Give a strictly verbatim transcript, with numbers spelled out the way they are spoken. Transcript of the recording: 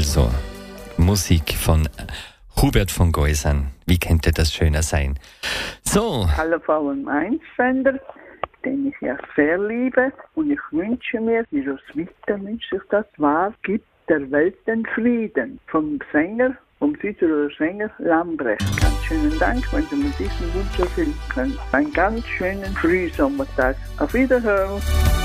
Also, Musik von Hubert von Geusern. Wie könnte das schöner sein? So. Hallo Frau Mainz-Sender, den ich ja sehr liebe. Und ich wünsche mir, wie Roswitha wünscht sich das wahr, gibt der Welt den Frieden. Vom Sänger, vom Südtiroler Sänger Lambrecht. Ganz schönen Dank, wenn Sie mir diesen Wunsch erfüllen können. Einen ganz schönen Frühsommertag. Auf Wiederhören.